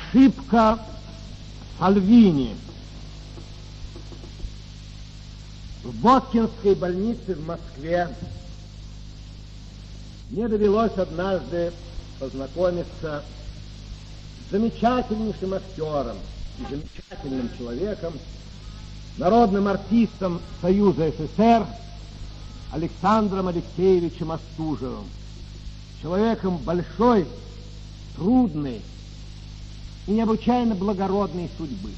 Ошибка Сальвини. В Боткинской больнице в Москве мне довелось однажды познакомиться с замечательнейшим актером и замечательным человеком, народным артистом Союза СССР Александром Алексеевичем Остужевым, человеком большой, трудной и необычайно благородной судьбы.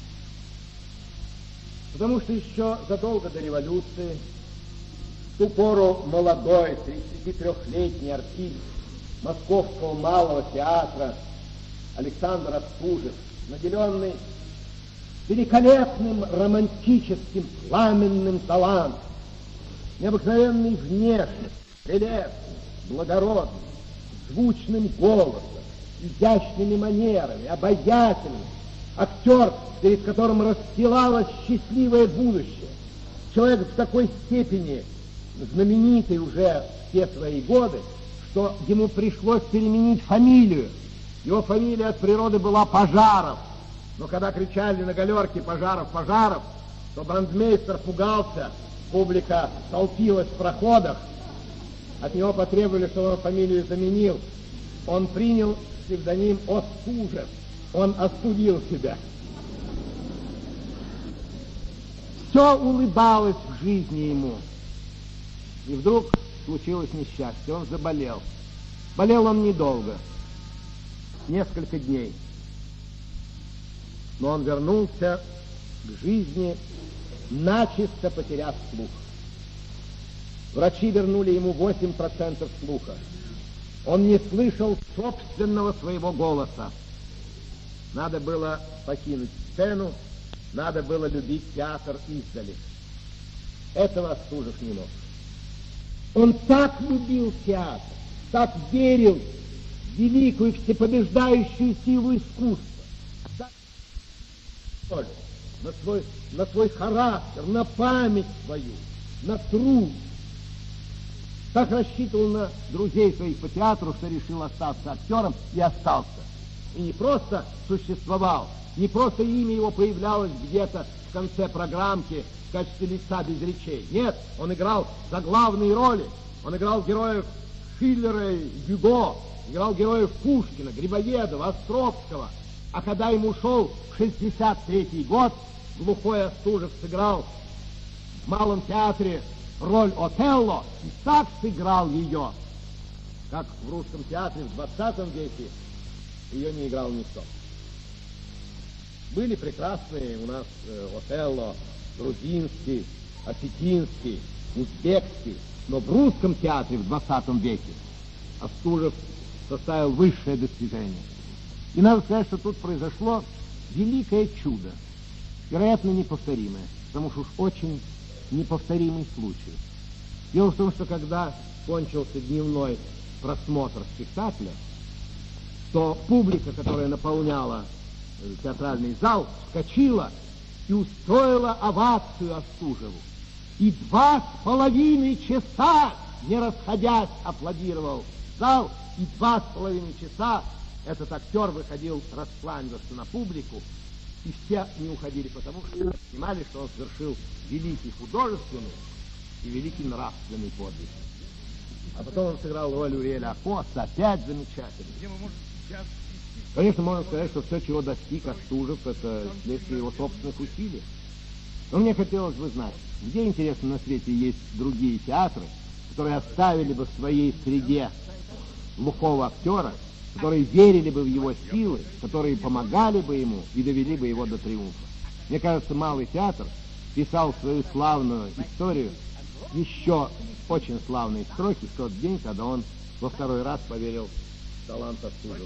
Потому что еще задолго до революции, в ту пору молодой, 33-летний артист Московского малого театра Александр Остужев, наделенный великолепным романтическим пламенным талантом, необыкновенной внешностью, прелестным, благородным, звучным голосом, изящными манерами, обаятельным, актер, перед которым расстилалось счастливое будущее, человек в такой степени знаменитый уже в те свои годы, что ему пришлось переменить фамилию. Его фамилия от природы была Пожаров, но когда кричали на галерке «Пожаров, Пожаров», то бандмейстер пугался, публика толпилась в проходах, от него потребовали, чтобы он фамилию заменил. Он принял псевдоним Остужев, он остудил себя. Все улыбалось в жизни ему. И вдруг случилось несчастье, он заболел. Болел он недолго, несколько дней. Но он вернулся к жизни, начисто потеряв слух. Врачи вернули ему 8% слуха. Он не слышал собственного своего голоса. Надо было покинуть сцену, надо было любить театр издали. Этого Остужев не мог. Он так любил театр, так верил в великую всепобеждающую силу искусства, на свой характер, на память свою, на труд. Так рассчитывал на друзей своих по театру, что решил остаться актером и остался. И не просто существовал, не просто имя его появлялось где-то в конце программки в качестве лица без речей. Нет, он играл заглавные роли. Он играл героев Шиллера и Гюго, играл героев Пушкина, Грибоедова, Островского. А когда ему ушел в 63-й год, глухой Остужев сыграл в Малом театре роль Отелло и так сыграл ее, как в русском театре в 20 веке ее не играл никто. Были прекрасные у нас Отелло, грузинский, осетинский, узбекский, но в русском театре в 20 веке Остужев составил высшее достижение. И надо сказать, что тут произошло великое чудо, вероятно, неповторимое, потому что уж очень неповторимый случай. Дело в том, что когда кончился дневной просмотр спектакля, то публика, которая наполняла театральный зал, вскочила и устроила овацию Остужеву. И 2,5 часа, не расходясь, аплодировал зал, и 2,5 часа этот актер выходил раскланиваться на публику, и все не уходили, потому что понимали, что он совершил великий художественный и великий нравственный подвиг. А потом он сыграл роль Уриэля Акоста, опять замечательно. Конечно, можно сказать, что все, чего достиг Остужев, это следствие его собственных усилий. Но мне хотелось бы знать, где, интересно, на свете есть другие театры, которые оставили бы в своей среде глухого актера, которые верили бы в его силы, которые помогали бы ему и довели бы его до триумфа. Мне кажется, Малый театр писал свою славную историю еще очень славные строки в тот день, когда он во второй раз поверил в талант Остужева.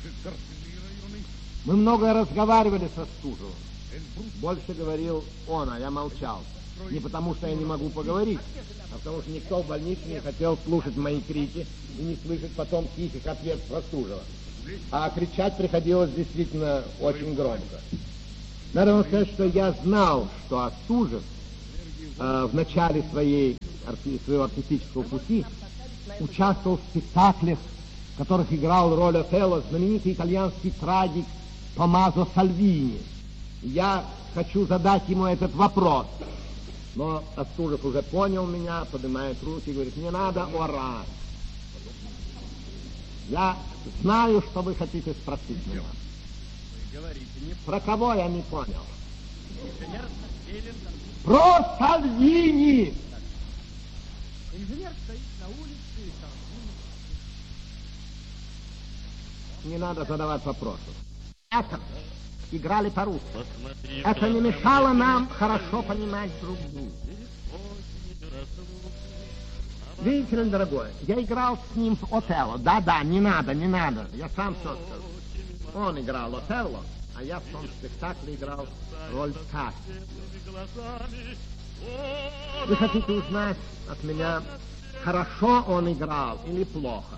Мы много разговаривали с Остужевым. Больше говорил он, а я молчал. Не потому, что я не могу поговорить, а потому, что никто в больнице не хотел слушать мои крики и не слышать потом тихих ответов Остужева. А кричать приходилось действительно очень громко. Надо вам сказать, что я знал, что Остужев в начале своего артистического пути участвовал в спектаклях, в которых играл роль Отелло знаменитый итальянский трагик Томмазо Сальвини. Я хочу задать ему этот вопрос. Но Остужев уже понял меня, поднимает руки и говорит, не надо орать. Я знаю, что вы хотите спросить меня. Про кого я не понял? Про Сальвини! Инженер стоит на улице и Не надо задавать вопросов. Это играли по-русски. Это не мешало нам хорошо понимать друг друга. Видите ли, дорогой, я играл с ним в Отелло. Да, не надо. Я сам все скажу. Он играл Отелло, а я в том спектакле играл роль Касси. Вы хотите узнать от меня, хорошо он играл или плохо?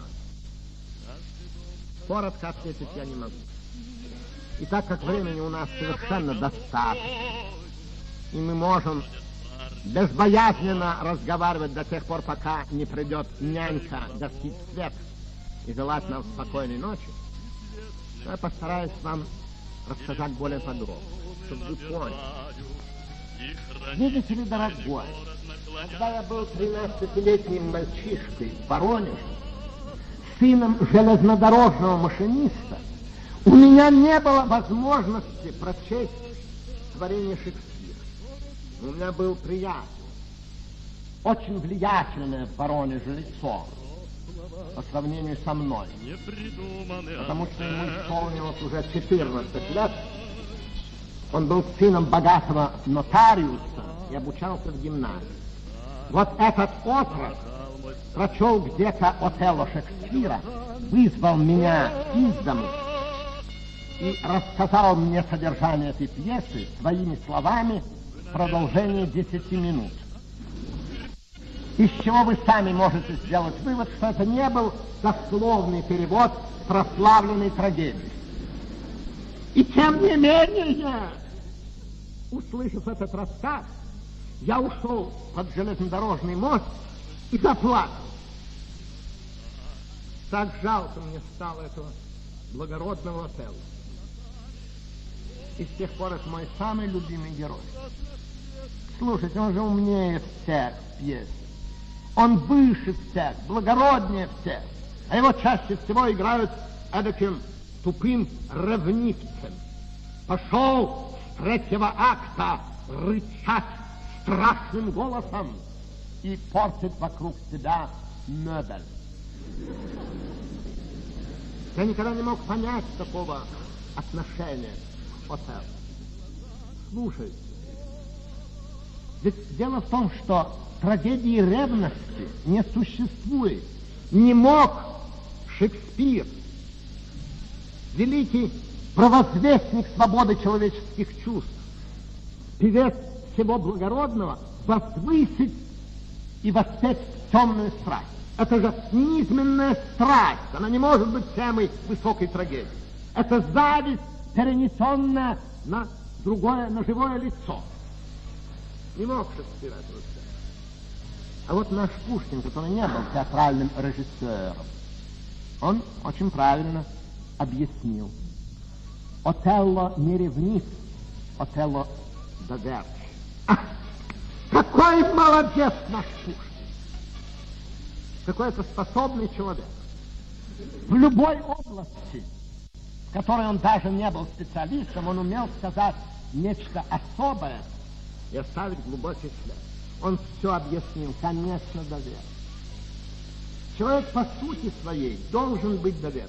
Коротко ответить я не могу. И так как времени у нас совершенно достаточно, и мы можем безбоязненно разговаривать до тех пор, пока не придет нянька гасить свет и желать нам спокойной ночи, я постараюсь вам рассказать более подробно, чтобы вы поняли. Видите ли, дорогой, когда я был 13-летним мальчишкой в Воронеже, сыном железнодорожного машиниста, у меня не было возможности прочесть творение Шекспира. У меня был приятель, очень влиятельное в Воронеже лицо по сравнению со мной, потому что ему исполнилось уже 14 лет. Он был сыном богатого нотариуса и обучался в гимназии. Вот этот отрок прочел где-то Отелло Шекспира, вызвал меня из дому и рассказал мне содержание этой пьесы своими словами в продолжении 10 минут. Из чего вы сами можете сделать вывод, что это не был дословный перевод прославленной трагедии. И тем не менее, услышав этот рассказ, я ушел под железнодорожный мост и заплакал. Так жалко мне стало этого благородного Отелло. И с тех пор это мой самый любимый герой. Слушайте, он же умнее всех в пьесе. Он выше всех, благороднее всех. А его чаще всего играют эдаким тупым ревнивцем. Пошел с 3-го акта рычать страшным голосом и портит вокруг себя мебель. Я никогда не мог понять такого отношения к Отелло. Слушайте, ведь дело в том, что трагедии ревности не существует. Не мог Шекспир, великий провозвестник свободы человеческих чувств, певец всего благородного, возвысить и воспеть темную страсть. Это же низменная страсть, она не может быть темой высокой трагедии. Это зависть, перенесенная на другое, на живое лицо. Не мог Шекспир этого сказать. А вот наш Пушкин, который не был театральным режиссером, он очень правильно объяснил. Отелло не ревнив, Отелло доверчив. Какой молодец наш Пушкин! Какой это способный человек. В любой области, в которой он даже не был специалистом, он умел сказать нечто особое и оставить глубокий след. Он все объяснил, конечно, доверчив. Человек по сути своей должен быть доверчив.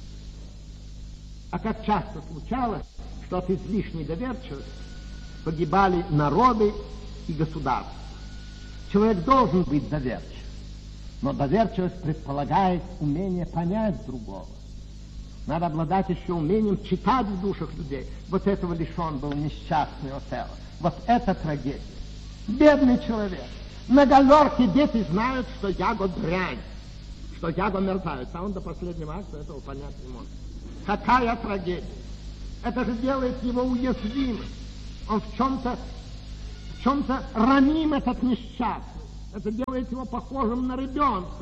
А как часто случалось, что от излишней доверчивости погибали народы и государства. Человек должен быть доверчив, но доверчивость предполагает умение понять другого. Надо обладать еще умением читать в душах людей. Вот этого лишен был несчастный Отелло. Вот это трагедия. Бедный человек. На галерке дети знают, что Яго дрянь, что Яго мерзавец, а он до последнего акта этого понять не может. Какая трагедия! Это же делает его уязвимым. Он в чем-то раним, этот несчастный. Это делает его похожим на ребенка.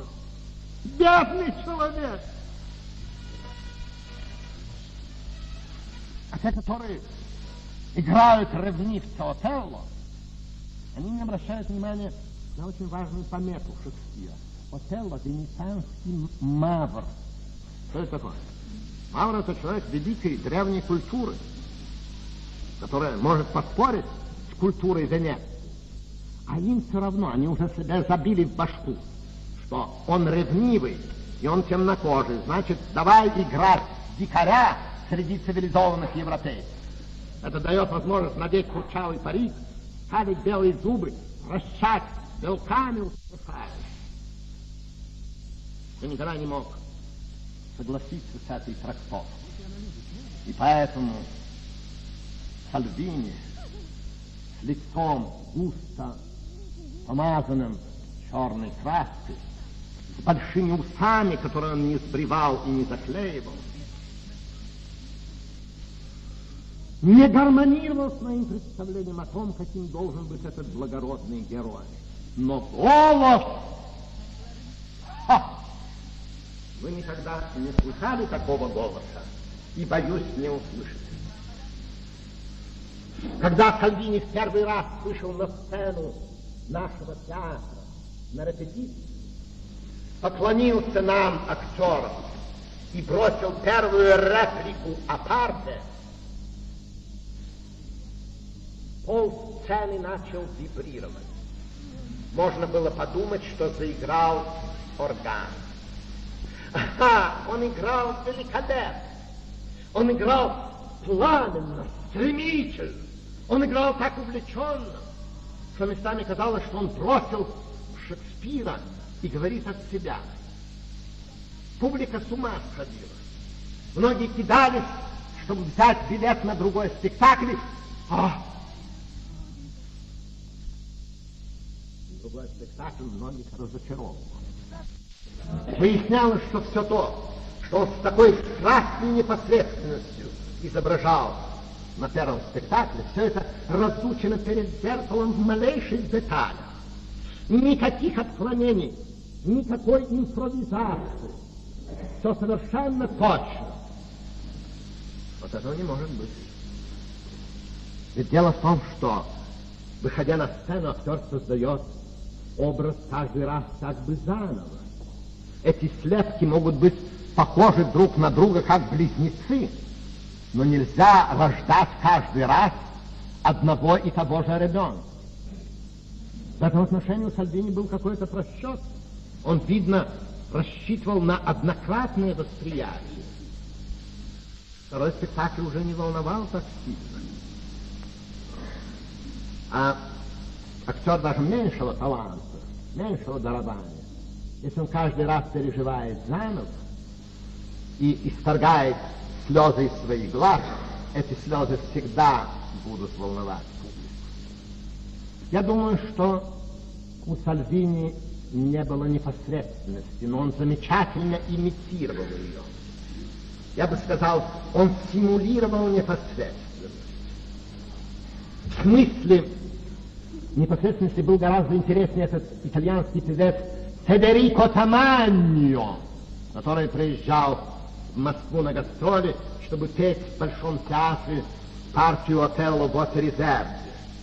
Бедный человек! А те, которые играют ревнивца Отелло, они не обращают внимания на очень важную помету Шекспира. Отелло — венецианский мавр. Что это такое? Мавр — это человек великой древней культуры, которая может поспорить с культурой Венеции. А им все равно, они уже себе забили в башку, что он ревнивый, и он темнокожий, значит, давай играть дикаря среди цивилизованных европейцев. Это дает возможность надеть курчавый парик, ставить белые зубы, вращать белками устрахаешь. Я никогда не мог согласиться с этой трактовкой. И поэтому Сальвини с лицом густо помазанным черной краской, с большими усами, которые он не сбривал и не заклеивал, не гармонировал с моим представлением о том, каким должен быть этот благородный герой. Но голос! Ха! Вы никогда не слыхали такого голоса, и, боюсь, не услышите. Когда Сальвини в первый раз вышел на сцену нашего театра на репетиции, поклонился нам, актерам, и бросил первую реплику апарте, полсцены начал вибрировать. Можно было подумать, что заиграл орган. Ага, он играл великолепно. Он играл пламенно, стремительно. Он играл так увлеченно, что местами казалось, что он бросил Шекспира и говорит от себя. Публика с ума сходила. Многие кидались, чтобы взять билет на другой спектакль. Другой спектакль многих разочаровал. Выяснялось, что все то, что он с такой страстной непосредственностью изображал на первом спектакле, все это разучено перед зеркалом в малейших деталях. Никаких отклонений, никакой импровизации. Все совершенно точно. Вот этого не может быть. Ведь дело в том, что, выходя на сцену, актер создает образ каждый раз как бы заново. Эти слепки могут быть похожи друг на друга, как близнецы, но нельзя рождать каждый раз одного и того же ребенка. В этом отношении у Сальвини был какой-то просчет. Он, видно, рассчитывал на однократное восприятие. Второй спектакль уже не волновал так сильно. А актер даже меньшего таланта, меньшего дарования, если он каждый раз переживает заново и исторгает слезы из своих глаз, эти слезы всегда будут волновать публику. Я думаю, что у Сальвини не было непосредственности, но он замечательно имитировал ее. Я бы сказал, он симулировал непосредственность. В смысле непосредственности был гораздо интереснее этот итальянский певец Федерико Таманьо, который приезжал в Москву на гастроли, чтобы петь в Большом театре партию Отелло в опере Верди.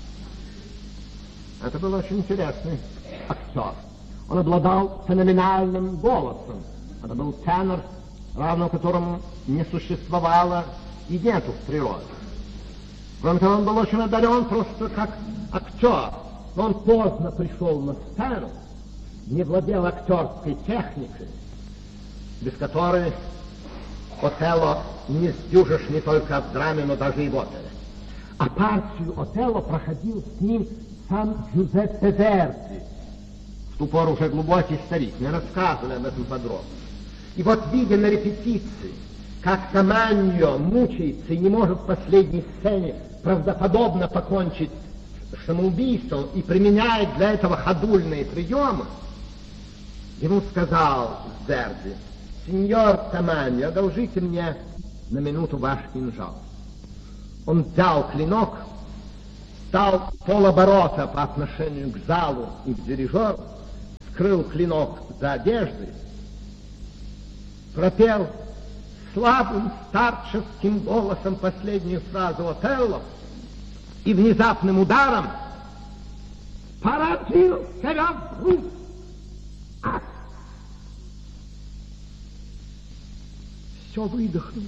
Это был очень интересный актер. Он обладал феноменальным голосом. Это был тенор, равно которому не существовало и нету в природе. Кроме того, он был очень одарен просто как актер. Но он поздно пришел на сцену, не владел актерской техникой, без которой Отелло не сдюжишь не только в драме, но даже и в опере. А партию Отелло проходил с ним сам Джузеппе Верди. В ту пору уже глубокий старик, мне рассказывали об этом подробно. И вот, видя на репетиции, как Таманьо мучается и не может в последней сцене правдоподобно покончить с самоубийством и применяет для этого ходульные приемы, ему сказал Верди: «Сеньор Таманьо, одолжите мне на минуту ваш кинжал». Он взял клинок, стал полоборота по отношению к залу и к дирижеру, скрыл клинок за одеждой, пропел слабым старческим голосом последнюю фразу Отелло и внезапным ударом поразил себя в грудь. Все выдохнуло.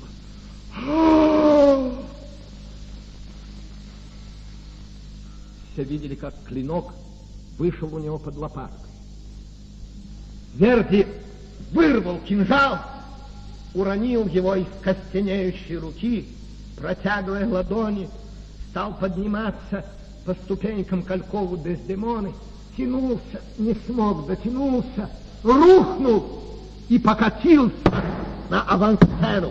Все видели, как клинок вышел у него под лопаткой. Верди вырвал кинжал, уронил его из костенеющей руки, протягивая ладони, стал подниматься по ступенькам Калькову Дездемоны, тянулся, не смог, дотянулся, рухнул и покатился на авансцену.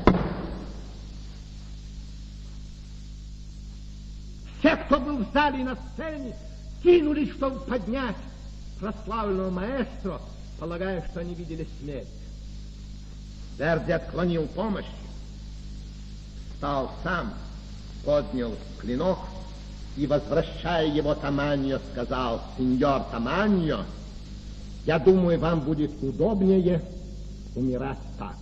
Все, кто был в зале и на сцене, кинулись, чтобы поднять прославленного маэстро, полагая, что они видели смерть. Верди отклонил помощь, встал сам, поднял клинок и, возвращая его Таманьо, сказал: «Сеньор Таманьо, я думаю, вам будет удобнее умирать так».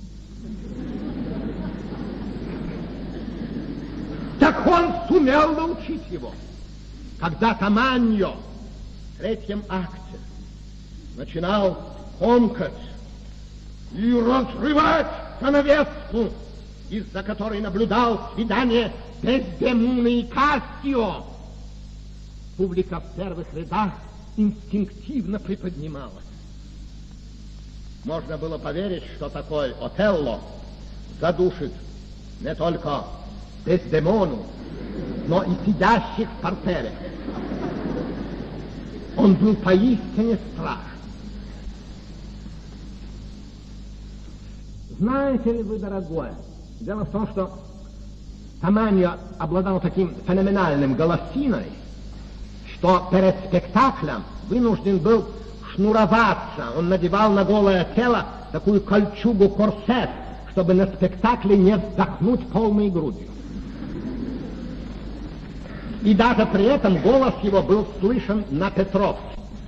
Так он сумел научить его. Когда Таманьо в третьем акте начинал комкать и разрывать занавеску, из-за которой наблюдал свидание Дездемоны и Кассио, публика в первых рядах инстинктивно приподнималась. Можно было поверить, что такой Отелло задушит не только Дездемону, но и сидящих в портере. Он был поистине страшен. Знаете ли вы, дорогое, дело в том, что Таманьо обладал таким феноменальным голосиной, что перед спектаклем вынужден был шнуроваться. Он надевал на голое тело такую кольчугу-корсет, чтобы на спектакле не вздохнуть полной грудью. И даже при этом голос его был слышен на Петровке.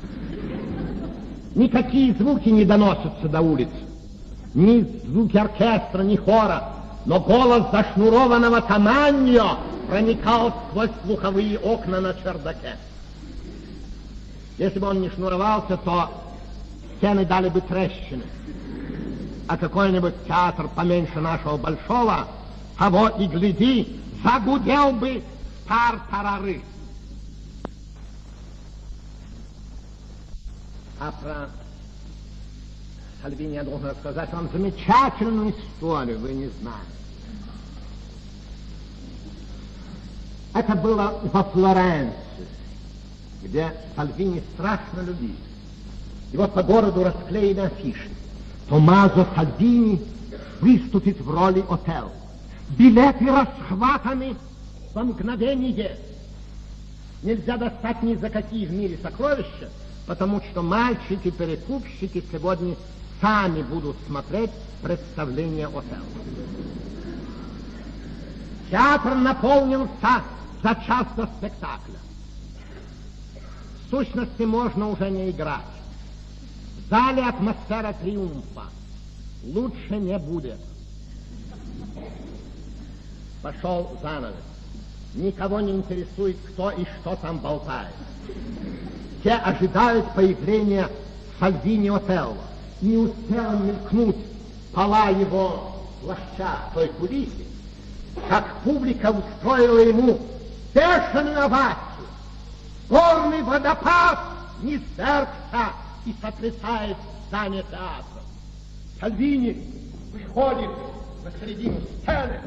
Никакие звуки не доносятся до улицы. Ни звуки оркестра, ни хора. Но голос зашнурованного Таманьо проникал сквозь слуховые окна на чердаке. Если бы он не шнуровался, то стены дали бы трещины. А какой-нибудь театр поменьше нашего большого, того и гляди, загудел бы тартарары. А про Сальвини я должен рассказать вам замечательную историю, вы не знаете. Это было во Флоренции, где Сальвини страшно любили. И вот по городу расклеены афиши. Томмазо Сальвини выступит в роли Отелло. Билеты расхватаны во мгновение. Нельзя достать ни за какие в мире сокровища, потому что мальчики-перекупщики сегодня сами будут смотреть представление Отелло. Театр наполнился за час до спектакля. В сущности, можно уже не играть. В зале атмосфера триумфа. Лучше не будет. Пошел занавес. Никого не интересует, кто и что там болтает. Все ожидают появления Сальвини Отелло. Не успела мелькнуть пола его плаща в той кулисе, как публика устроила ему бешеную овацию. Горный водопад низвергся и сотрясает здание театра. Сальвини выходит на середину сцены,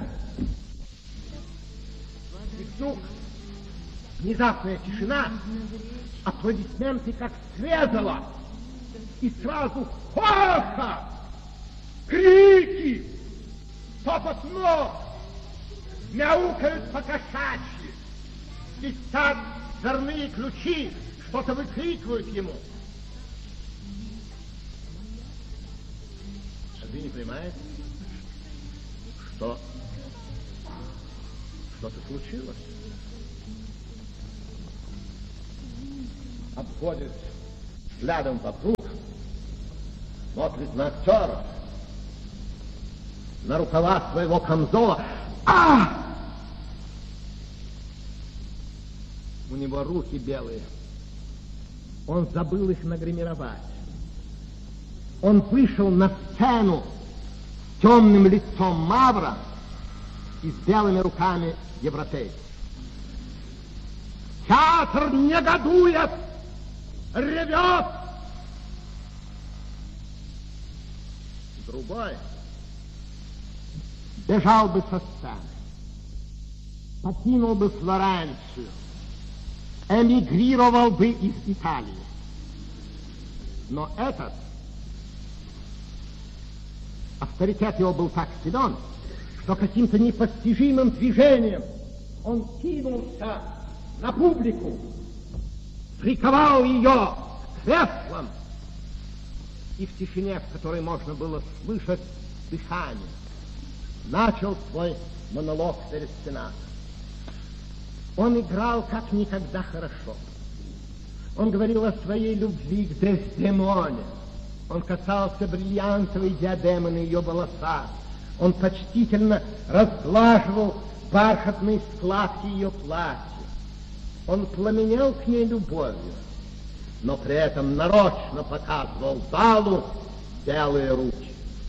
и вдруг внезапная тишина, аплодисменты как срезала, и сразу хохот, крики, топот ног, мяукают по-кошачьи, свистят дверные ключи, что-то выкрикивают ему. Сальвини понимает, что что-то случилось. Обходит взглядом вокруг, смотрит на актеров. на рукава своего камзола. У него руки белые. Он забыл их нагримировать. Он вышел на сцену с темным лицом мавра и с белыми руками европейца. Театр негодует, ревет. Другой бежал бы со сцены, покинул бы Флоренцию, эмигрировал бы из Италии. Но этот, авторитет его был так силен, что каким-то непостижимым движением он кинулся на публику, приковал ее к креслам, и в тишине, в которой можно было слышать дыхание, начал свой монолог перед Сенатом. Он играл как никогда хорошо. Он говорил о своей любви к Дездемоне. Он касался бриллиантовой диадемы на ее волосах. Он почтительно разглаживал бархатные складки ее платья. Он пламенел к ней любовью, но при этом нарочно показывал залу белые руки.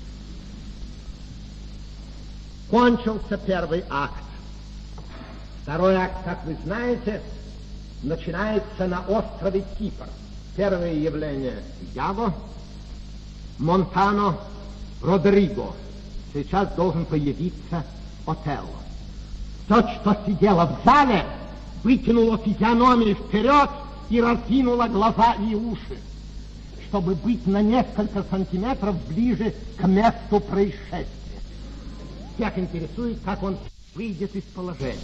Кончился первый акт. Второй акт, как вы знаете, начинается на острове Кипр. Первое явление — Яго, Монтано, Родриго. Сейчас должен появиться Отелло. Тот, что сидело в зале, вытянула физиономию вперед и раздвинула глаза и уши, чтобы быть на несколько сантиметров ближе к месту происшествия. Всех интересует, как он выйдет из положения.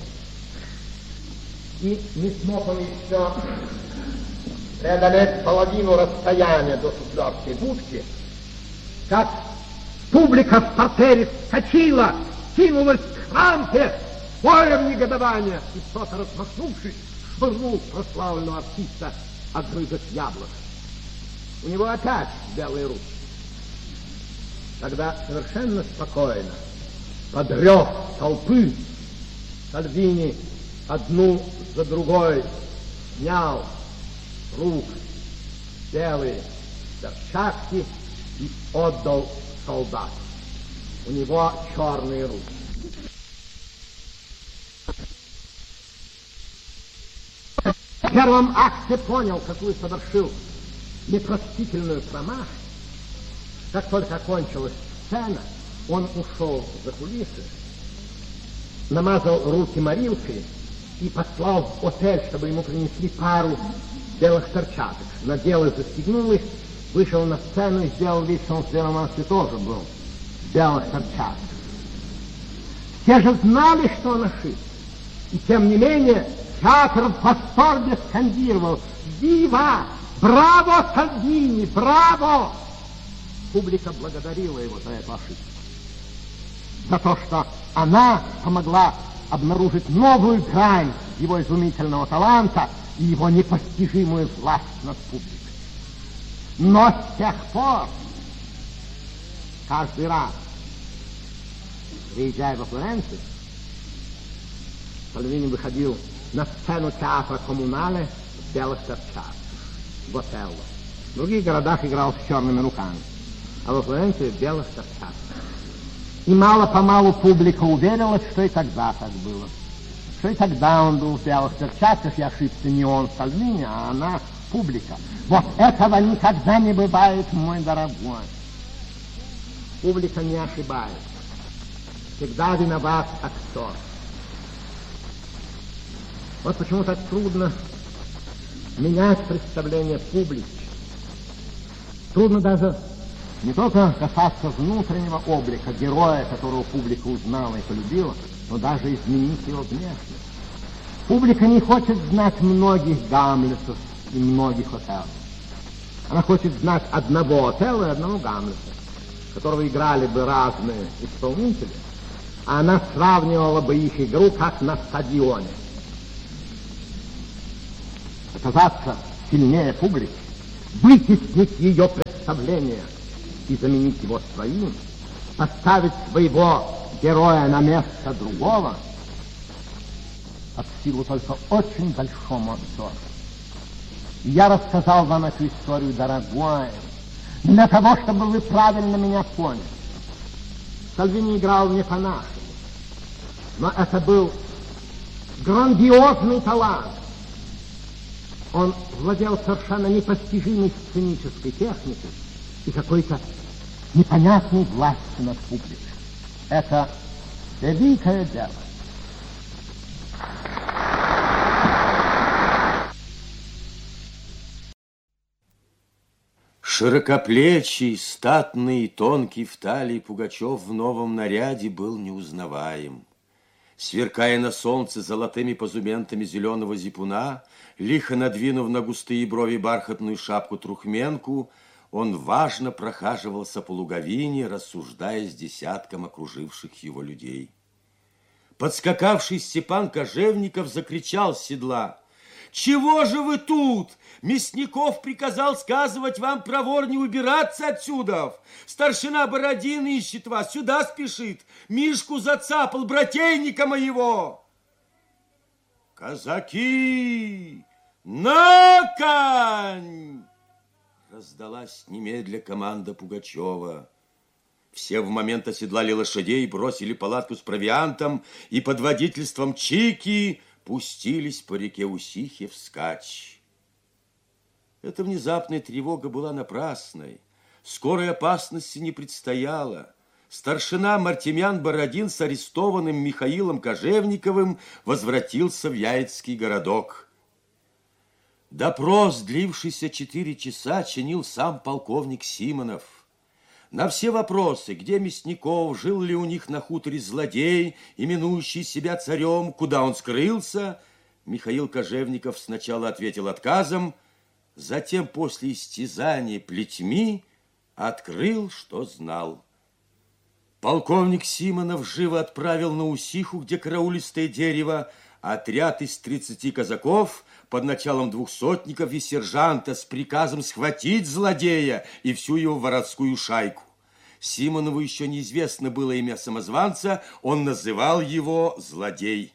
И не смог он еще преодолеть половину расстояния до суфлерской будки, как публика в портере вскочила, кинулась к рампе, воем негодования, и кто-то, размахнувшись, швырнул прославленного артиста огрызок яблок. У него опять белые руки. Тогда совершенно спокойно, под рев толпы, Сальвини одну за другой снял с рук белые перчатки и отдал солдату. У него черные руки. В первом акте понял, какую совершил непростительную промах. Как только окончилась сцена, он ушел за кулисы, намазал руки морилкой и послал в отель, чтобы ему принесли пару белых перчаток. Надел и застегнул их, вышел на сцену и сделал вид, что он в первом акте тоже был в белых перчатках. Все же знали, что он ошибся. И тем не менее театр в восторге скандировал: «Вива! Браво, Сальвини! Браво!» Публика благодарила его за эту ошибку, за то, что она помогла обнаружить новую грань его изумительного таланта и его непостижимую власть над публикой. Но с тех пор, каждый раз, приезжая во Флоренцию, Сальвини выходил на сцену театра Коммунале в белых перчатках, в Отелло. В других городах играл с черными руками, а во Флоренции в белых перчатках. И мало-помалу публика уверилась, что и тогда так было. Что и тогда он был в белых перчатках, и ошибся не он, Сальвини, а она, публика. Вот этого никогда не бывает, мой дорогой. Публика не ошибается. Всегда виноват актер. Вот почему так трудно менять представление публики. Трудно даже не только касаться внутреннего облика героя, которого публика узнала и полюбила, но даже изменить его внешность. Публика не хочет знать многих Гамлетов и многих Отелло. Она хочет знать одного Отелло и одного Гамлета, которого играли бы разные исполнители, а она сравнивала бы их игру как на стадионе. Оказаться сильнее публики, вытеснить ее представление и заменить его своим, поставить своего героя на место другого под силу только очень большому актеру. Я рассказал вам эту историю, дорогой, для того, чтобы вы правильно меня поняли. Сальвини играл не по-нашему, но это был грандиозный талант. Он владел совершенно непостижимой сценической техникой и какой-то непонятной властью над публикой. Это великое дело. Широкоплечий, статный, тонкий в талии Пугачев в новом наряде был неузнаваем. Сверкая на солнце золотыми позументами зеленого зипуна, лихо надвинув на густые брови бархатную шапку-трухменку, он важно прохаживался по луговине, рассуждая с десятком окруживших его людей. Подскакавший Степан Кожевников закричал с седла: «Чего же вы тут? Мясников приказал сказывать вам проворнее убираться отсюда. Старшина Бородин ищет вас, сюда спешит. Мишку зацапал, брательника моего!» «Казаки, на конь!» Раздалась немедля команда Пугачева. Все в момент оседлали лошадей, бросили палатку с провиантом и под водительством Чики пустились по реке Усихе вскачь. Эта внезапная тревога была напрасной. Скорой опасности не предстояло. Старшина Мартемьян Бородин с арестованным Михаилом Кожевниковым возвратился в Яицкий городок. Допрос, длившийся 4 часа, чинил сам полковник Симонов. На все вопросы, где Мясников, жил ли у них на хуторе злодей, именующий себя царем, куда он скрылся, Михаил Кожевников сначала ответил отказом, затем после истязания плетьми открыл, что знал. Полковник Симонов живо отправил на Усиху, где караулистое дерево, отряд из 30 казаков под началом 2 сотников и сержанта с приказом схватить злодея и всю его воровскую шайку. Симонову еще неизвестно было имя самозванца, он называл его злодей.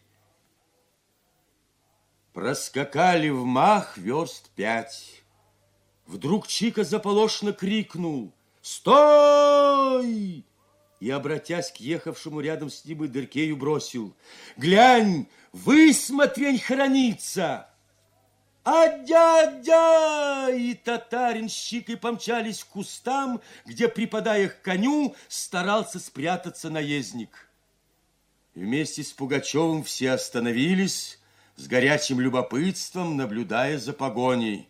Проскакали в мах верст 5. Вдруг Чика заполошно крикнул: «Стой!» И, обратясь к ехавшему рядом с ним Дыркею, бросил: «Глянь, высмотрень хранится!» «А дядя!» И татарин с Чикой помчались к кустам, где, припадая к коню, старался спрятаться наездник. Вместе с Пугачевым все остановились, с горячим любопытством наблюдая за погоней.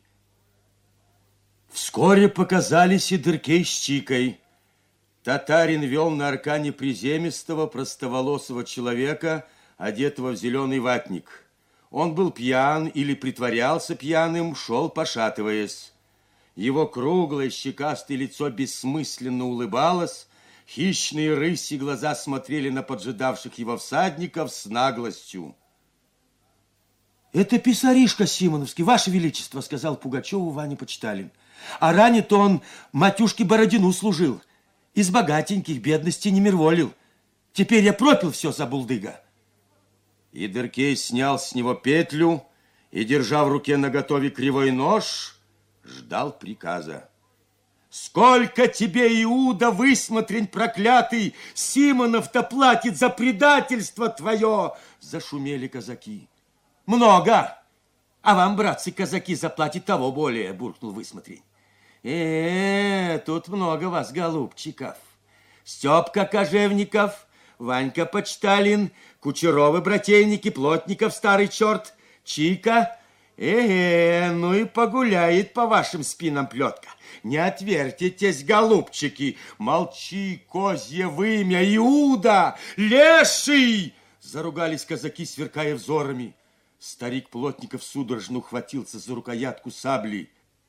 Вскоре показались и Дыркей с Чикой. Татарин вел на аркане приземистого, простоволосого человека, одетого в зеленый ватник. Он был пьян или притворялся пьяным, шел пошатываясь. Его круглое щекастое лицо бессмысленно улыбалось, хищные рыси глаза смотрели на поджидавших его всадников с наглостью. «Это писаришка Симоновский, Ваше Величество», — сказал Пугачеву Ваня Почталин. «А ранее-то он матюшке Бородину служил. Из богатеньких бедности не мирволил. Теперь я пропил все, забулдыга». И Дыркей снял с него петлю и, держа в руке наготове кривой нож, ждал приказа. «Сколько тебе, Иуда, высмотрень проклятый, Симонов-то платит за предательство твое!» Зашумели казаки. «Много! А вам, братцы-казаки, заплатит того более!» буркнул высмотрень. Тут много вас, голубчиков. Степка Кожевников, Ванька Почталин, Кучеровы брательники, Плотников старый черт, Чика. Ну и погуляет по вашим спинам плетка. Не отвертитесь, голубчики. Молчи, козье вымя, Иуда, леший! Заругались казаки, сверкая взорами. Старик Плотников судорожно ухватился за рукоятку сабли.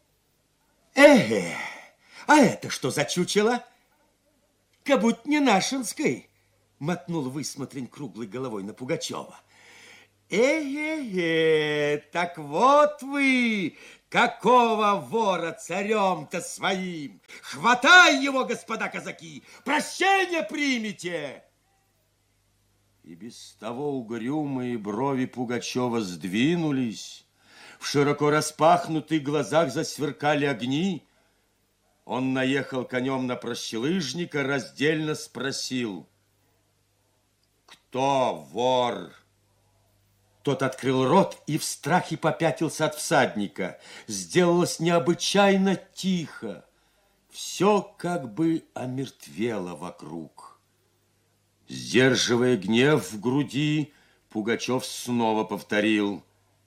А это что за чучело? Кабуть не нашинской, мотнул высмотрень круглой головой на Пугачева. Так вот вы, Какого вора царем-то своим? Хватай его, господа казаки! Прощение примите! И без того угрюмые брови Пугачева сдвинулись, в широко распахнутых глазах засверкали огни. Он наехал конем на прощелыжника, раздельно спросил: «Кто вор?» Тот открыл рот и в страхе попятился от всадника. Сделалось необычайно тихо. Все как бы омертвело вокруг. Сдерживая гнев в груди, Пугачев снова повторил: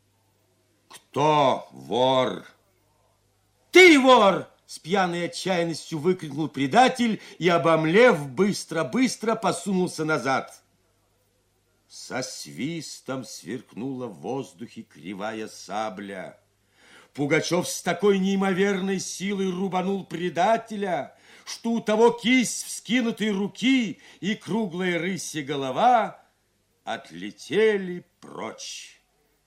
«Кто вор?» «Ты вор!» С пьяной отчаянностью выкрикнул предатель и, обомлев, быстро-быстро посунулся назад. Со свистом сверкнула в воздухе кривая сабля. Пугачев с такой неимоверной силой рубанул предателя, что у того кисть вскинутой руки и круглая рысья голова отлетели прочь.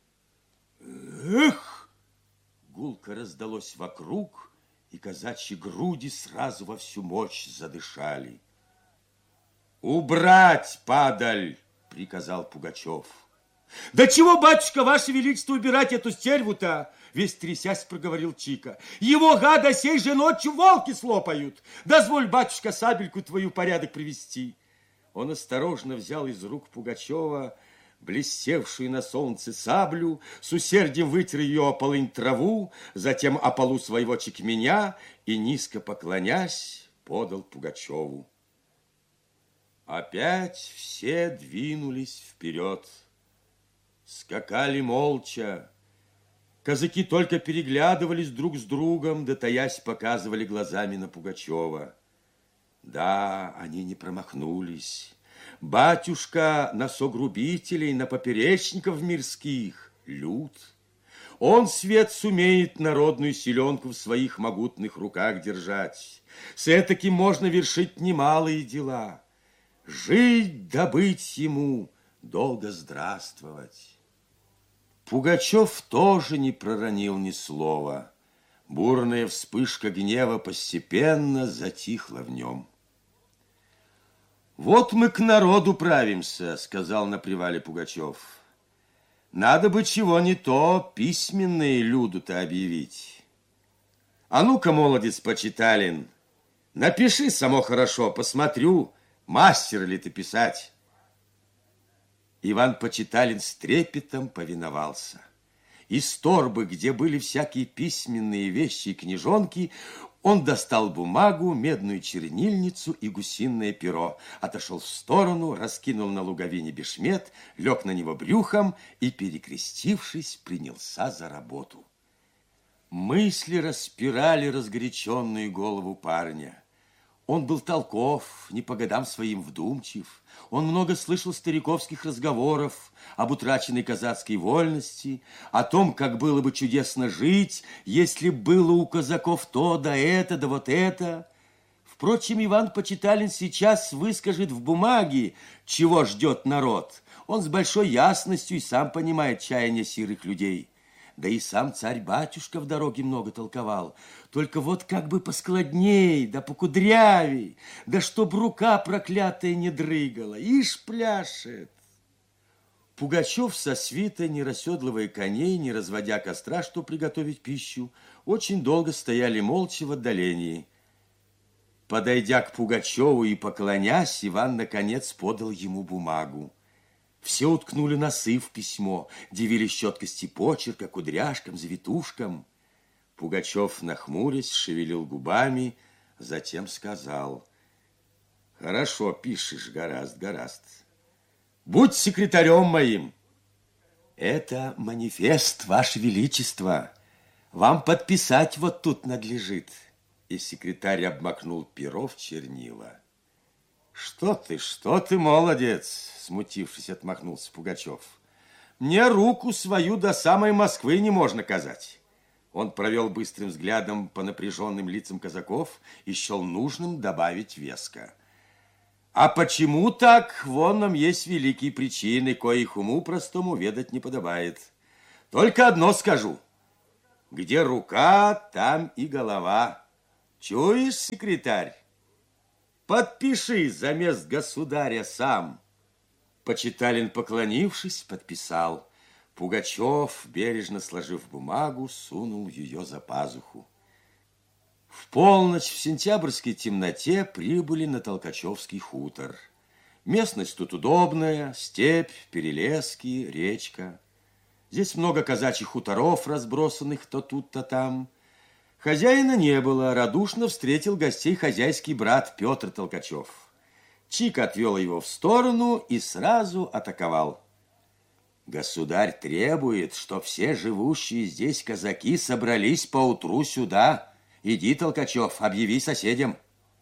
Эх! Гулко раздалось вокруг, и казачьи груди сразу во всю мощь задышали. «Убрать, падаль!» — приказал Пугачев. «Да чего, батюшка, ваше величество, убирать эту стерву-то?» Весь трясясь проговорил Чика. «Его, гада, сей же ночью волки слопают! Дозволь, батюшка, сабельку твою порядок привести!» Он осторожно взял из рук Пугачева блестевшую на солнце саблю, с усердием вытер ее о полынь траву, затем о полу своего чекменя и, низко поклонясь, подал Пугачеву. Опять все двинулись вперед. Скакали молча. Казаки только переглядывались друг с другом, да таясь показывали глазами на Пугачева. Да, они не промахнулись. Батюшка на согрубителей, на поперечников мирских лют. Он, свет, сумеет народную селенку в своих могутных руках держать. С этаким можно вершить немалые дела. Жить, добыть ему, долго здравствовать. Пугачев тоже не проронил ни слова. Бурная вспышка гнева постепенно затихла в нем. «Вот мы к народу правимся», — сказал на привале Пугачев. «Надо бы чего не то письменные люду-то объявить. А ну-ка, молодец Почиталин, напиши само хорошо, посмотрю, мастер ли ты писать». Иван Почиталин с трепетом повиновался. Из торбы, где были всякие письменные вещи и книжонки, он достал бумагу, медную чернильницу и гусиное перо, отошел в сторону, раскинул на луговине бешмет, лег на него брюхом и, перекрестившись, принялся за работу. Мысли распирали разгоряченную голову парня. Он был толков, не по годам своим вдумчив. Он много слышал стариковских разговоров об утраченной казацкой вольности, о том, как было бы чудесно жить, если было у казаков то, да это, да вот это. Впрочем, Иван Почиталин сейчас выскажет в бумаге, чего ждет народ. Он с большой ясностью и сам понимает чаяния сирых людей. Да и сам царь-батюшка в дороге много толковал. Только вот как бы поскладней, да покудрявей, да чтоб рука проклятая не дрыгала. Ишь пляшет. Пугачев со свитой, не расседлывая коней, не разводя костра, чтобы приготовить пищу, очень долго стояли молча в отдалении. Подойдя к Пугачеву и поклонясь, Иван, наконец, подал ему бумагу. Все уткнули носы в письмо, дивились четкости почерка, кудряшкам, завитушкам. Пугачев, нахмурясь, шевелил губами, затем сказал: «Хорошо пишешь, гораст. Будь секретарем моим». «Это манифест, Ваше Величество. Вам подписать вот тут надлежит». И секретарь обмакнул перо в чернила. Что ты, молодец!» Смутившись, отмахнулся Пугачев. «Мне руку свою до самой Москвы не можно казать». Он провел быстрым взглядом по напряженным лицам казаков и счел нужным добавить веско: «А почему так? Вон нам есть великие причины, коих уму простому ведать не подобает. Только одно скажу. Где рука, там и голова. Чуешь, секретарь? Подпиши замест государя сам. Почиталин, поклонившись, подписал. Пугачев, бережно сложив бумагу, сунул ее за пазуху. В полночь в сентябрьской темноте прибыли на Толкачевский хутор. Местность тут удобная, степь, перелески, речка. Здесь много казачьих хуторов, разбросанных то тут, то там. Хозяина не было, радушно встретил гостей хозяйский брат Петр Толкачев. Чик отвел его в сторону и сразу атаковал. Государь требует, чтоб все живущие здесь казаки собрались поутру сюда. Иди, Толкачев, объяви соседям.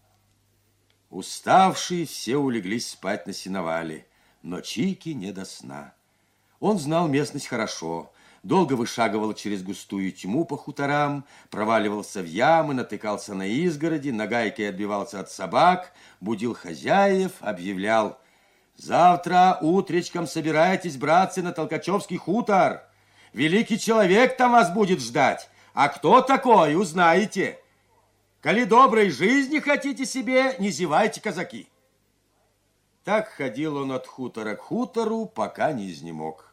Уставшие все улеглись спать на сеновале, но Чики не до сна. Он знал местность хорошо, долго вышагивал через густую тьму по хуторам, проваливался в ямы, натыкался на изгороди, нагайкой отбивался от собак, будил хозяев, объявлял: «Завтра утречком собирайтесь, братцы, на Толкачевский хутор. Великий человек там вас будет ждать, а кто такой, узнаете. Коли доброй жизни хотите себе, не зевайте, казаки». Так ходил он от хутора к хутору, пока не изнемог.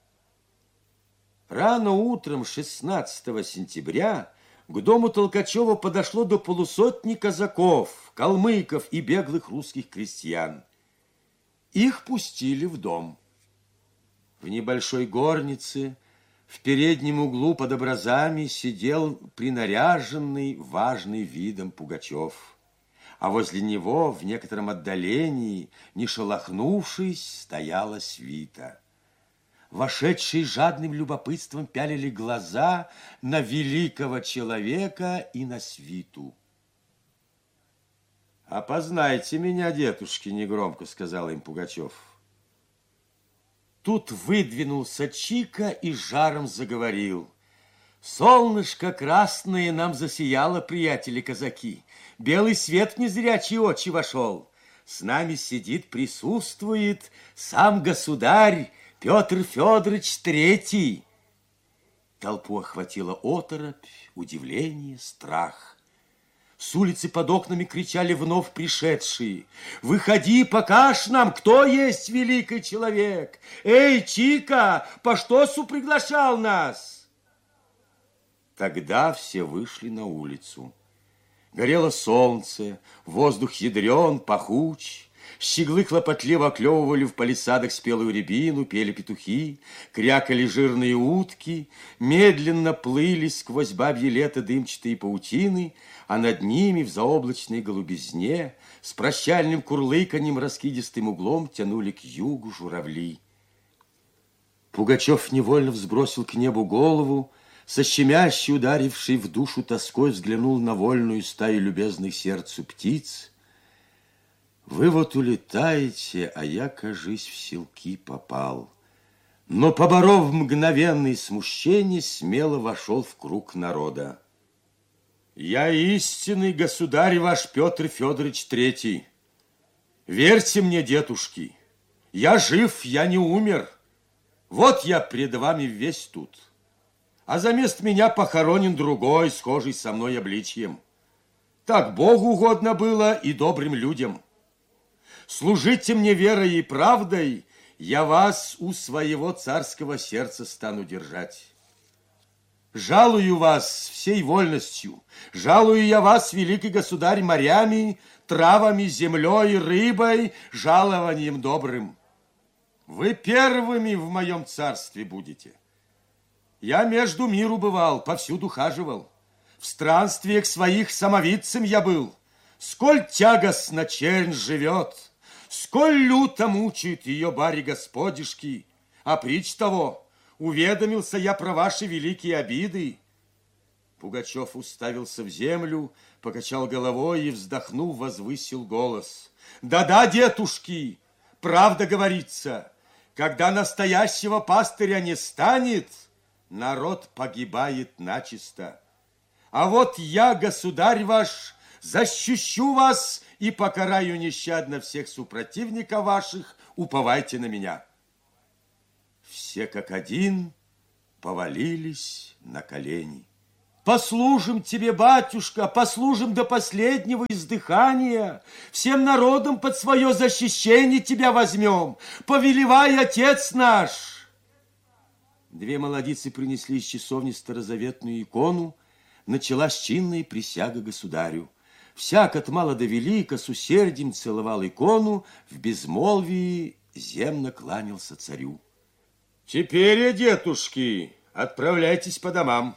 Рано утром 16 сентября к дому Толкачева подошло до полусотни казаков, калмыков и беглых русских крестьян. Их пустили в дом. В небольшой горнице в переднем углу под образами сидел принаряженный, важный видом Пугачев. А возле него, в некотором отдалении, не шелохнувшись, стояла свита. Вошедшие жадным любопытством пялили глаза на великого человека и на свиту. «Опознайте меня, дедушки», — негромко сказал им Пугачев. Тут выдвинулся Чика и жаром заговорил. «Солнышко красное нам засияло, приятели-казаки. Белый свет в незрячие очи вошел. С нами сидит, присутствует сам государь Петр Федорович III». Толпу охватила оторопь, удивление, страх. С улицы под окнами кричали вновь пришедшие: «Выходи, покажь нам, кто есть великий человек! Эй, Чика, по что приглашал нас?» Тогда все вышли на улицу. Горело солнце, воздух ядрен, пахуч. Щеглы хлопотливо оклевывали в палисадах спелую рябину, пели петухи, крякали жирные утки, медленно плыли сквозь бабье лето дымчатые паутины, а над ними в заоблачной голубизне с прощальным курлыканьем раскидистым углом тянули к югу журавли. Пугачев невольно взбросил к небу голову, со щемящей, ударившей в душу тоской, взглянул на вольную стаю любезных сердцу птиц. «Вы вот улетаете, а я, кажись, в селки попал». Но, поборов мгновенное смущение, смело вошел в круг народа. «Я истинный государь ваш Петр Федорович III. Верьте мне, дедушки, я жив, я не умер. Вот я пред вами весь тут. А замест меня похоронен другой, схожий со мной обличьем. Так Богу угодно было и добрым людям. Служите мне верой и правдой, я вас у своего царского сердца стану держать. Жалую вас всей вольностью, жалую я вас, великий государь, морями, травами, землей, рыбой, жалованием добрым. Вы первыми в моем царстве будете. Я между миру бывал, повсюду хаживал. В странствиях своих самовидцем я был. Сколь тягостно чернь живет, сколь люто мучают ее бари господишки, а притч того, уведомился я про ваши великие обиды. Пугачев уставился в землю, покачал головой и, вздохнув, возвысил голос. Да-да, дедушки, правда говорится, когда настоящего пастыря не станет, народ погибает начисто. А вот я, государь ваш, защищу вас и покараю нещадно всех супротивников ваших, уповайте на меня. Все как один повалились на колени. Послужим тебе, батюшка, послужим до последнего издыхания. Всем народом под свое защищение тебя возьмем. Повелевай, отец наш. Две молодицы принесли из часовни старозаветную икону. Началась чинная присяга государю. Всяк от мала до велика с усердием целовал икону, в безмолвии земно кланялся царю. Теперь, детушки, отправляйтесь по домам.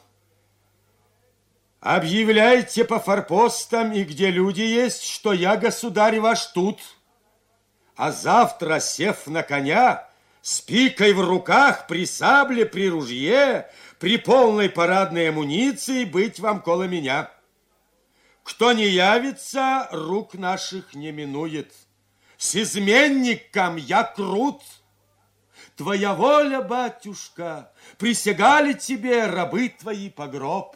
Объявляйте по форпостам и где люди есть, что я, государь ваш, тут. А завтра, сев на коня, с пикой в руках, при сабле, при ружье, при полной парадной амуниции быть вам коло меня. Кто не явится, рук наших не минует. С изменником я крут. Твоя воля, батюшка, присягали тебе рабы твои по гроб.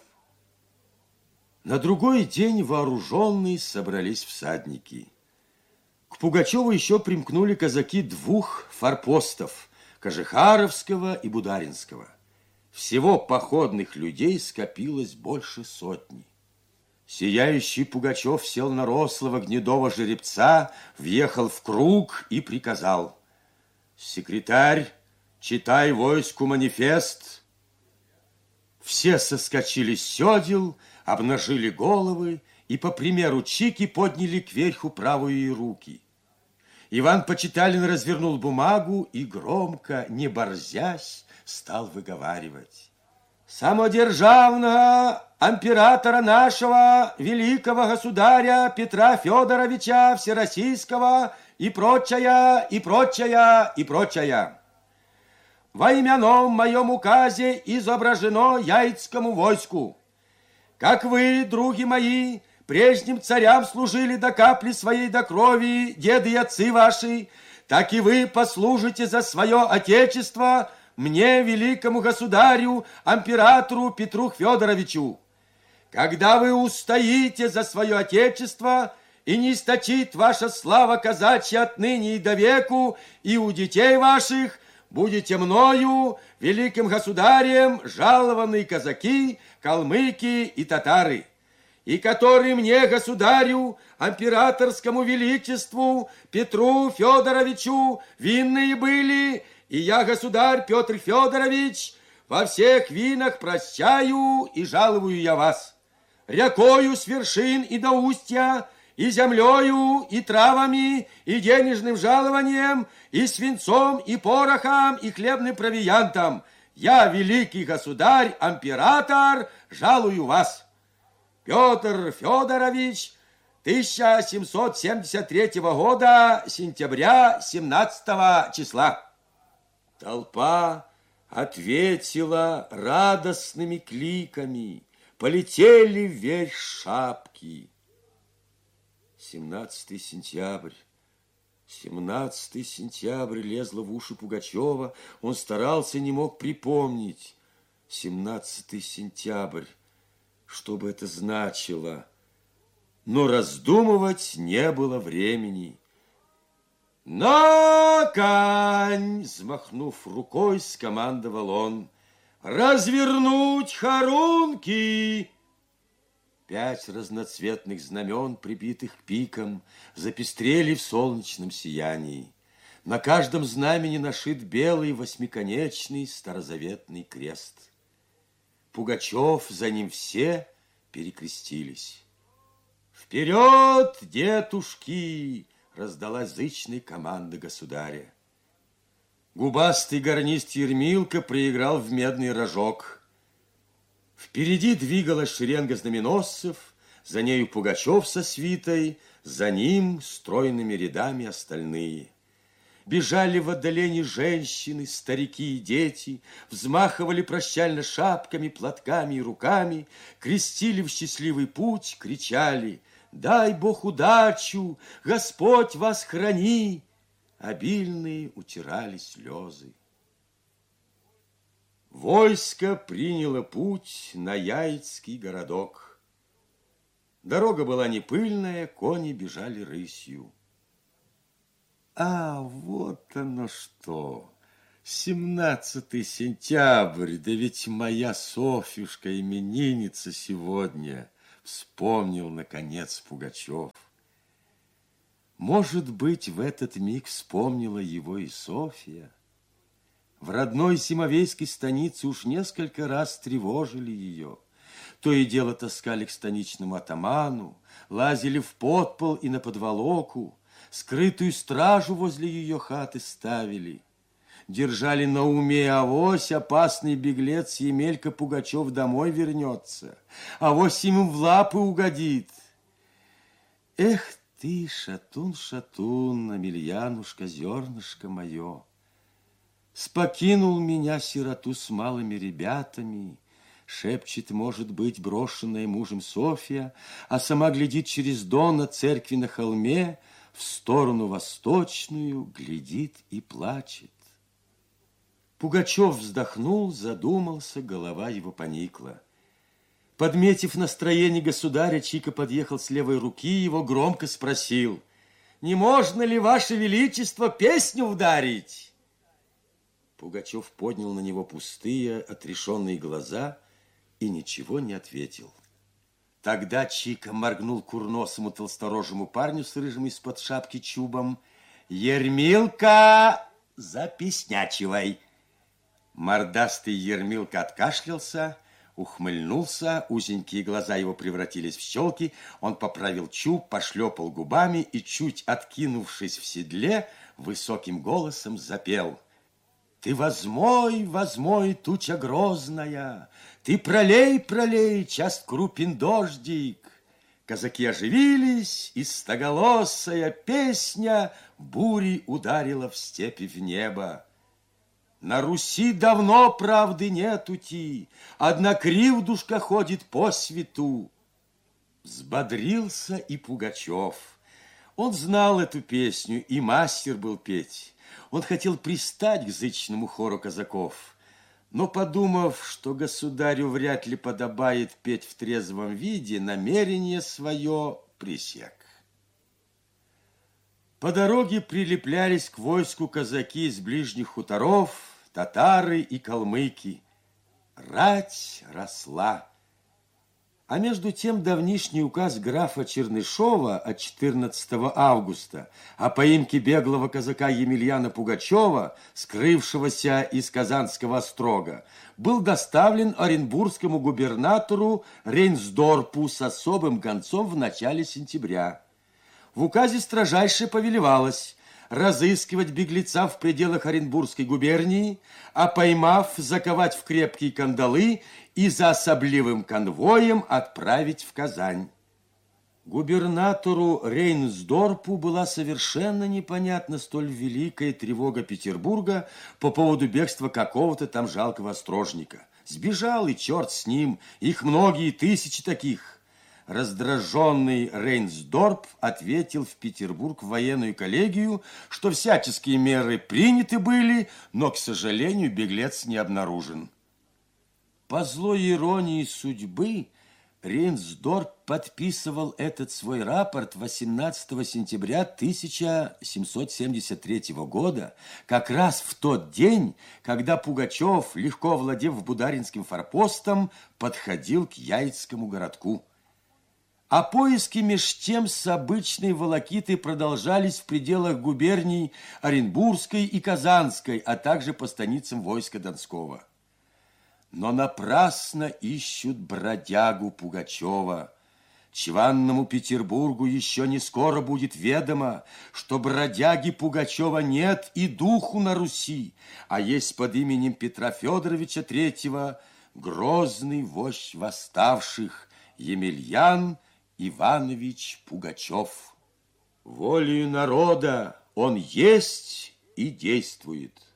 На другой день вооруженные собрались всадники. К Пугачеву еще примкнули казаки двух форпостов, Кожехаровского и Бударинского. Всего походных людей скопилось больше сотни. Сияющий Пугачев сел на рослого гнедого жеребца, въехал в круг и приказал: «Секретарь, читай войску манифест». Все соскочили с седел, обнажили головы и, по примеру Чики, подняли кверху правые руки. Иван Почиталин развернул бумагу и громко, не борзясь, стал выговаривать: «Самодержавного императора нашего, великого государя Петра Федоровича Всероссийского и прочая, и прочая, и прочая. Во именном моем указе изображено яицкому войску. Как вы, други мои, прежним царям служили до капли своей до крови, деды и отцы ваши, так и вы послужите за свое отечество мне, великому государю, императору Петру Федоровичу. Когда вы устоите за свое отечество, и не источит ваша слава казачья отныне и до веку, и у детей ваших будете мною, великим государем, жалованные казаки, калмыки и татары, и которые мне, государю, императорскому величеству Петру Федоровичу, винные были, и я, государь Петр Федорович, во всех винах прощаю и жалую я вас. Рекою с вершин и до устья, и землею, и травами, и денежным жалованием, и свинцом, и порохом, и хлебным провиантом. Я, великий государь, император, жалую вас. Петр Федорович, 1773 года, сентября, 17 числа. Толпа ответила радостными кликами, полетели вверх шапки. 17 сентябрь. 17 сентябрь лезло в уши Пугачева. Он старался, не мог припомнить. 17 сентябрь. Что бы это значило? Но раздумывать не было времени. «На конь!» — взмахнув рукой, скомандовал он. «Развернуть хорунки!» 5 разноцветных знамен, прибитых к пикам, запестрели в солнечном сиянии. На каждом знамени нашит белый восьмиконечный старозаветный крест. Пугачев, за ним все перекрестились. «Вперед, детушки!» — раздалась зычная команда государя. Губастый гарнист Ермилка проиграл в медный рожок. Впереди двигалась шеренга знаменосцев, за нею Пугачев со свитой, за ним стройными рядами остальные. Бежали в отдалении женщины, старики и дети, взмахивали прощально шапками, платками и руками, крестили в счастливый путь, кричали: «Дай Бог удачу! Господь вас храни!» Обильные утирали слезы. Войско приняло путь на Яицкий городок. Дорога была не пыльная, кони бежали рысью. А вот оно что! 17 сентябрь, да ведь моя Софьюшка именинница сегодня, вспомнил, наконец, Пугачев. Может быть, в этот миг вспомнила его и Софья. В родной Симовейской станице уж несколько раз тревожили ее. То и дело таскали к станичному атаману, лазили в подпол и на подволоку, скрытую стражу возле ее хаты ставили. Держали на уме: авось опасный беглец Емелька Пугачев домой вернется, авось ему в лапы угодит. Эх ты, шатун, шатун, Амельянушка, зернышко мое, спокинул меня, сироту, с малыми ребятами, шепчет, может быть, брошенная мужем Софья, а сама глядит через дон на церкви на холме, в сторону восточную, глядит и плачет. Пугачев вздохнул, задумался, голова его поникла. Подметив настроение государя, Чика подъехал с левой руки, его громко спросил: «Не можно ли, Ваше Величество, песню ударить?» Пугачев поднял на него пустые, отрешенные глаза и ничего не ответил. Тогда Чика моргнул курносому толсторожему парню с рыжим из-под шапки чубом: «Ермилка, запеснячивай!» Мордастый Ермилка откашлялся, ухмыльнулся, узенькие глаза его превратились в щелки, он поправил чуб, пошлепал губами и, чуть откинувшись в седле, высоким голосом запел: «Ты возмой, возмой, туча грозная, ты пролей, пролей, част крупин дождик». Казаки оживились, и стоголосая песня бурей ударила в степи в небо. На Руси давно правды нетути, одна кривдушка ходит по свету. Взбодрился и Пугачев. Он знал эту песню, и мастер был петь. Он хотел пристать к зычному хору казаков, но, подумав, что государю вряд ли подобает петь в трезвом виде, намерение свое пресек. По дороге прилеплялись к войску казаки из ближних хуторов, татары и калмыки. Рать росла. А между тем давнишний указ графа Чернышова от 14 августа о поимке беглого казака Емельяна Пугачева, скрывшегося из Казанского острога, был доставлен оренбургскому губернатору Рейнсдорпу с особым гонцом в начале сентября. В указе строжайше повелевалось разыскивать беглеца в пределах Оренбургской губернии, а поймав, заковать в крепкие кандалы и за особливым конвоем отправить в Казань. Губернатору Рейнсдорпу была совершенно непонятна столь великая тревога Петербурга по поводу бегства какого-то там жалкого острожника. Сбежал, и черт с ним, их многие тысячи таких. Раздраженный Рейнсдорп ответил в Петербург в военную коллегию, что всяческие меры приняты были, но, к сожалению, беглец не обнаружен. По злой иронии судьбы, Рейнсдорп подписывал этот свой рапорт 18 сентября 1773 года, как раз в тот день, когда Пугачев, легко овладев Бударинским форпостом, подходил к Яицкому городку. А поиски меж тем с обычной волокитой продолжались в пределах губерний Оренбургской и Казанской, а также по станицам войска Донского. Но напрасно ищут бродягу Пугачева. Чванному Петербургу еще не скоро будет ведомо, что бродяги Пугачева нет и духу на Руси, а есть под именем Петра Федоровича III грозный вождь восставших Емельян Иванович Пугачев. Волею народа он есть и действует.